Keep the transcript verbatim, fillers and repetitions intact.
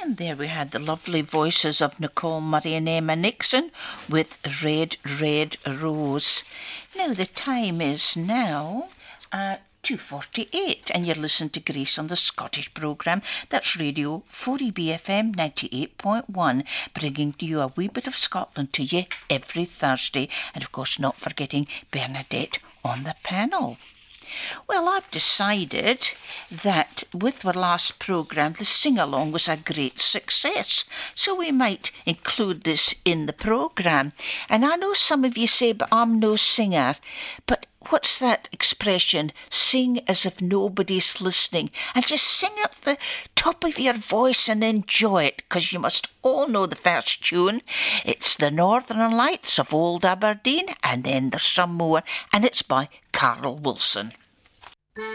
And there we had the lovely voices of Nicole Murray and Emma Nixon with Red, Red Rose. Now the time is now uh, two forty-eight and you're listening to Grace on the Scottish programme. That's Radio four E B F M ninety-eight point one, bringing you a wee bit of Scotland to you every Thursday. And of course not forgetting Bernadette on the panel. Well, I've decided that with our last programme, the sing-along was a great success, so we might include this in the programme. And I know some of you say, but I'm no singer, but what's that expression? Sing as if nobody's listening, and just sing up the top of your voice and enjoy it, because you must all know the first tune. It's the Northern Lights of Old Aberdeen, and then there's some more, and it's by Carl Wilson.